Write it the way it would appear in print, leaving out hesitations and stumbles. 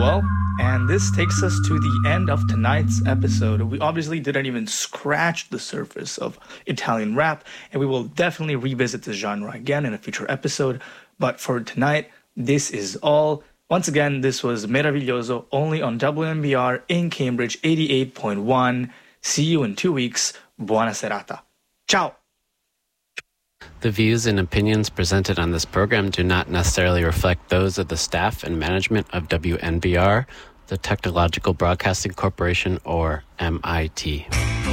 well. And this takes us to the end of tonight's episode. We obviously didn't even scratch the surface of Italian rap, and we will definitely revisit this genre again in a future episode. But for tonight, this is all. Once again, this was Meraviglioso, only on WMBR in Cambridge 88.1. See you in 2 weeks. Buona serata. Ciao! The views and opinions presented on this program do not necessarily reflect those of the staff and management of WNBR, the Technological Broadcasting Corporation, or MIT.